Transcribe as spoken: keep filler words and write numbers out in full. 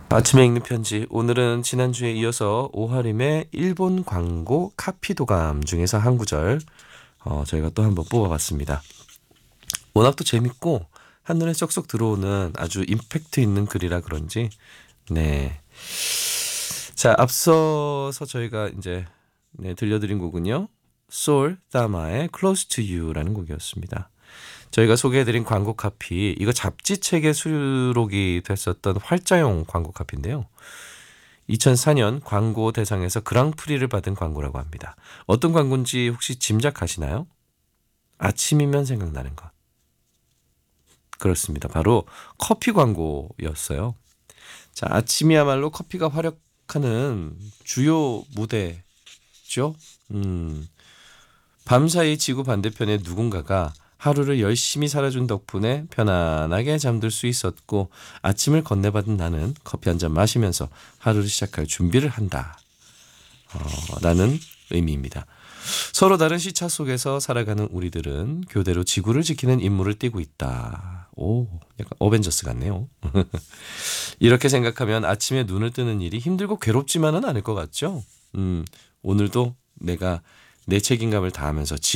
아침에 읽는 편지. 오늘은 지난주에 이어서 오하림의 일본 광고 카피도감 중에서 한 구절 어, 저희가 또 한번 뽑아봤습니다. 워낙 또 재밌고 한눈에 쏙쏙 들어오는 아주 임팩트 있는 글이라 그런지 네. 자, 앞서서 저희가 이제 네, 들려드린 곡은요. 솔 다마의 Close to You라는 곡이었습니다. 저희가 소개해드린 광고 카피, 이거 잡지책에 수록이 됐었던 활자용 광고 카피인데요. 이천사 년 광고 대상에서 그랑프리를 받은 광고라고 합니다. 어떤 광고인지 혹시 짐작하시나요? 아침이면 생각나는 것. 그렇습니다. 바로 커피 광고였어요. 자, 아침이야말로 커피가 활약하는 주요 무대죠. 음, 밤사이 지구 반대편에 누군가가 하루를 열심히 살아준 덕분에 편안하게 잠들 수 있었고 아침을 건네받은 나는 커피 한 잔 마시면서 하루를 시작할 준비를 한다. 어, 라는 의미입니다. 서로 다른 시차 속에서 살아가는 우리들은 교대로 지구를 지키는 임무를 띠고 있다. 오, 약간 어벤져스 같네요. 이렇게 생각하면 아침에 눈을 뜨는 일이 힘들고 괴롭지만은 않을 것 같죠? 음, 오늘도 내가 내 책임감을 다하면서